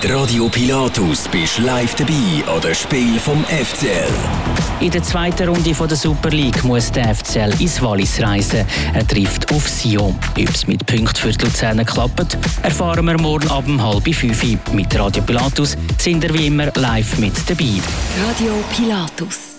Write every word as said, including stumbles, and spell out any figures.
Mit Radio Pilatus bist du live dabei an den Spielen vom F C L. In der zweiten Runde der Super League muss der F C L ins Wallis reisen. Er trifft auf Sion. Ob es mit Punkten für die Luzerner klappt, erfahren wir morgen ab um halb fünf. Mit Radio Pilatus sind wir wie immer live mit dabei. Radio Pilatus.